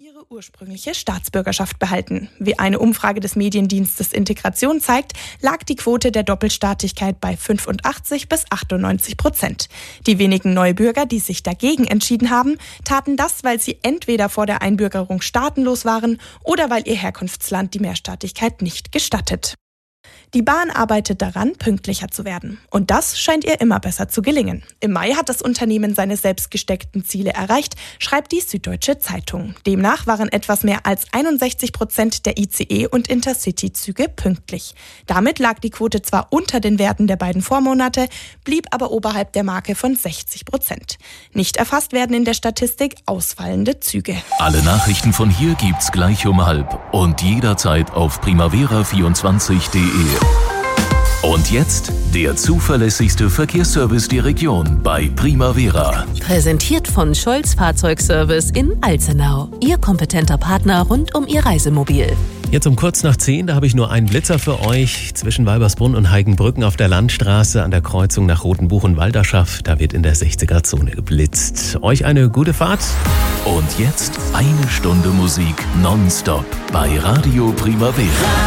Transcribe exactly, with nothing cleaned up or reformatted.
ihre ursprüngliche Staatsbürgerschaft behalten. Wie eine Umfrage des Mediendienstes Integration zeigt, lag die Quote der Doppelstaatigkeit bei fünfundachtzig bis achtundneunzig Prozent. Die wenigen Neubürger, die sich dagegen entschieden haben, taten das, weil sie entweder vor der Einbürgerung staatenlos waren oder weil ihr Herkunftsland die Mehrstaatigkeit nicht gestattet. Die Bahn arbeitet daran, pünktlicher zu werden. Und das scheint ihr immer besser zu gelingen. Im Mai hat das Unternehmen seine selbst gesteckten Ziele erreicht, schreibt die Süddeutsche Zeitung. Demnach waren etwas mehr als einundsechzig Prozent der I C E- und Intercity-Züge pünktlich. Damit lag die Quote zwar unter den Werten der beiden Vormonate, blieb aber oberhalb der Marke von sechzig Prozent. Nicht erfasst werden in der Statistik ausfallende Züge. Alle Nachrichten von hier gibt's gleich um halb und jederzeit auf primavera vierundzwanzig punkt de. Und jetzt der zuverlässigste Verkehrsservice der Region bei Primavera. Präsentiert von Scholz Fahrzeugservice in Alzenau. Ihr kompetenter Partner rund um Ihr Reisemobil. Jetzt um kurz nach zehn, da habe ich nur einen Blitzer für euch. Zwischen Walbersbrunn und Heigenbrücken auf der Landstraße an der Kreuzung nach Rotenbuch und Walderschaft. Da wird in der sechziger-Zone geblitzt. Euch eine gute Fahrt. Und jetzt eine Stunde Musik nonstop bei Radio Primavera.